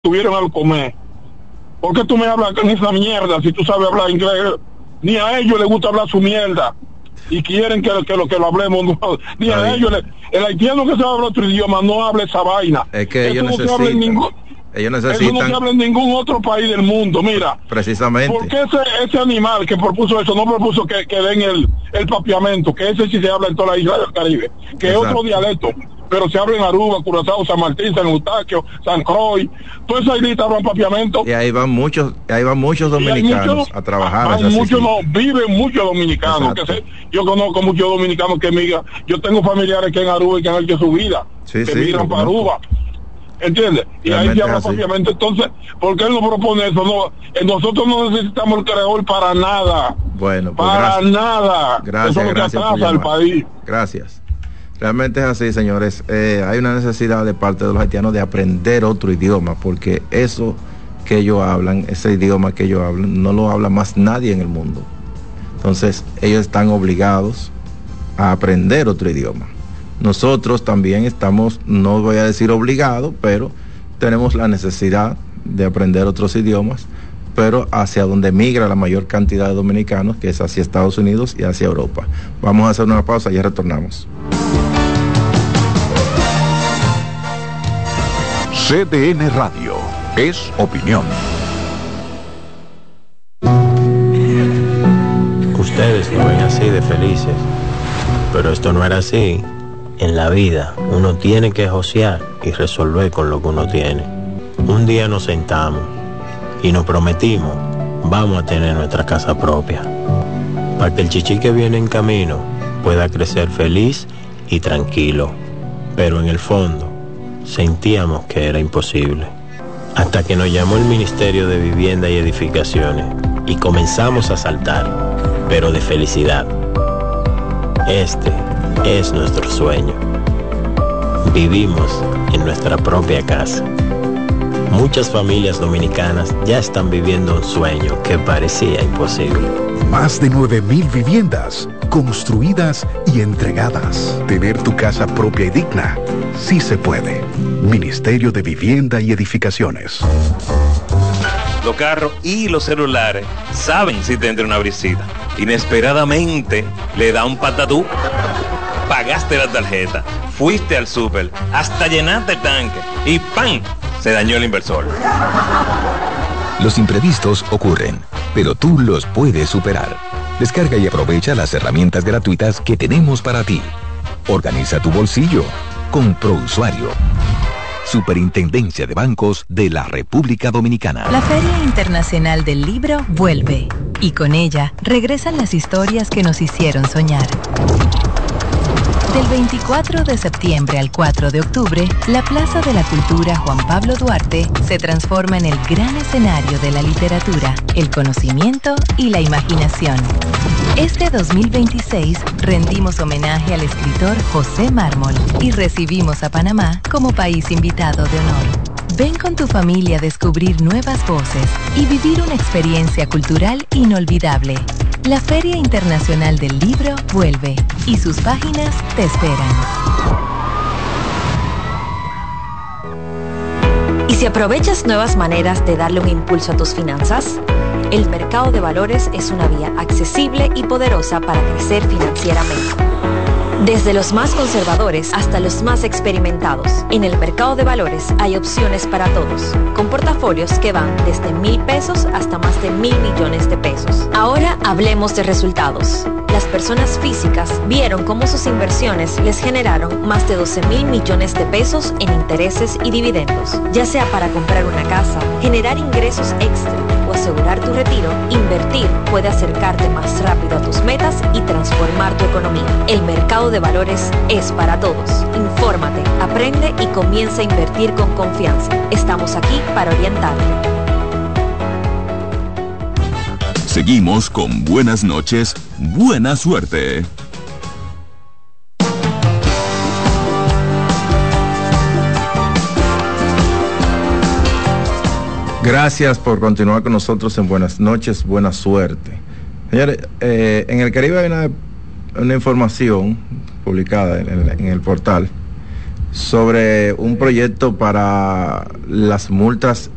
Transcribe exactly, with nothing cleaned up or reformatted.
tuvieron al comer. ¿Por qué tú me hablas con esa mierda si tú sabes hablar inglés? Ni a ellos les gusta hablar su mierda y quieren que, que lo que lo hablemos. No, ni a bien. ellos, le, el haitiano que sabe hablar otro idioma no habla esa vaina. Es que ellos eso no necesitan, se habla en ningún, ellos eso necesitan, no se habla en ningún otro país del mundo. Mira, precisamente. ¿por qué ese, ese animal que propuso eso no propuso que, que den el, el papiamento? Que ese sí se habla en toda la isla del Caribe, que es otro dialecto, pero se habla en Aruba, Curazao, San Martín, San Eustaquio, San Croix, todas esas islitas hablan papiamento. Y ahí van muchos, ahí van muchos dominicanos muchos, a trabajar. Hay muchos, no, viven muchos dominicanos. Que se, yo conozco muchos dominicanos que migran. Yo tengo familiares que en Aruba y que han hecho su vida, sí, que sí, migran para Aruba. ¿Entiendes? Y realmente ahí se habla papiamento. Entonces, ¿por qué él no propone eso? No, nosotros no necesitamos el creador para nada. Bueno, pues para gracias. nada. Gracias, eso es lo que atrasa al país. Gracias. Realmente es así, señores. Eh, hay una necesidad de parte de los haitianos de aprender otro idioma, porque eso que ellos hablan, ese idioma que ellos hablan, no lo habla más nadie en el mundo. Entonces, ellos están obligados a aprender otro idioma. Nosotros también estamos, no voy a decir obligados, pero tenemos la necesidad de aprender otros idiomas, pero hacia donde migra la mayor cantidad de dominicanos, que es hacia Estados Unidos y hacia Europa. Vamos a hacer una pausa y ya retornamos. C D N Radio es opinión. Ustedes lo ven así de felices, pero esto no era así. En la vida uno tiene que josear y resolver con lo que uno tiene. Un día nos sentamos y nos prometimos, vamos a tener nuestra casa propia, para que el chichi que viene en camino pueda crecer feliz y tranquilo. Pero en el fondo sentíamos que era imposible, hasta que nos llamó el Ministerio de Vivienda y Edificaciones y comenzamos a saltar, pero de felicidad. Este es nuestro sueño. Vivimos en nuestra propia casa. Muchas familias dominicanas ya están viviendo un sueño que parecía imposible. Más de nueve mil viviendas construidas y entregadas. Tener tu casa propia y digna, sí se puede. Ministerio de Vivienda y Edificaciones. Los carros y los celulares saben si te entra una brisita. Inesperadamente le da un patatú. Pagaste la tarjeta, fuiste al súper, hasta llenaste el tanque y ¡pam! Se dañó el inversor. Los imprevistos ocurren, pero tú los puedes superar. Descarga y aprovecha las herramientas gratuitas que tenemos para ti. Organiza tu bolsillo con ProUsuario. Superintendencia de Bancos de la República Dominicana. La Feria Internacional del Libro vuelve, y con ella regresan las historias que nos hicieron soñar. Del veinticuatro de septiembre al cuatro de octubre, la Plaza de la Cultura Juan Pablo Duarte se transforma en el gran escenario de la literatura, el conocimiento y la imaginación. Este dos mil veintiséis rendimos homenaje al escritor José Mármol y recibimos a Panamá como país invitado de honor. Ven con tu familia a descubrir nuevas voces y vivir una experiencia cultural inolvidable. La Feria Internacional del Libro vuelve y sus páginas te esperan. ¿Y si aprovechas nuevas maneras de darle un impulso a tus finanzas? El mercado de valores es una vía accesible y poderosa para crecer financieramente. Desde los más conservadores hasta los más experimentados, en el mercado de valores hay opciones para todos, con portafolios que van desde mil pesos hasta más de mil millones de pesos. Ahora hablemos de resultados. Las personas físicas vieron cómo sus inversiones les generaron más de doce mil millones de pesos en intereses y dividendos. Ya sea para comprar una casa, generar ingresos extra o asegurar tu retiro, invertir puede acercarte más rápido a tus metas y transformar tu economía. El mercado de valores es para todos. Infórmate, aprende y comienza a invertir con confianza. Estamos aquí para orientarte. Seguimos con buenas noches, buena suerte. Gracias por continuar con nosotros en Buenas Noches, Buena Suerte. Señores, eh, en el Caribe hay una, una información publicada en el, en el portal sobre un proyecto para las multas